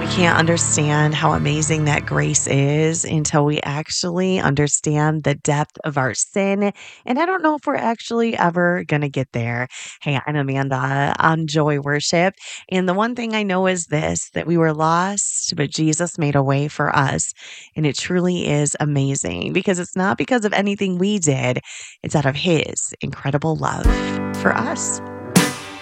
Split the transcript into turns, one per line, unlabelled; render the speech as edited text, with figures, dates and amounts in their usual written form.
can't understand how amazing that grace is until we actually understand the depth of our sin. And I don't know if we're actually ever going to get there. Hey, I'm Amanda on Joy Worship. And the one thing I know is this that we were lost, but Jesus made a way for us. And it truly is amazing because it's not because of anything we did, it's out of His incredible love for us.